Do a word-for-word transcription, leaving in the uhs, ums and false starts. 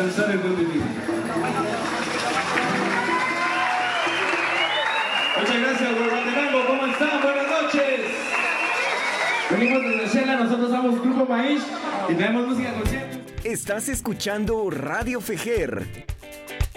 alcanzar el buen vivir. Muchas gracias, Huehuetenango. ¿Cómo están? Buenas noches. Venimos desde Shela, nosotros somos Grupo Maíz y tenemos música consciente. Estás escuchando Radio Fejer.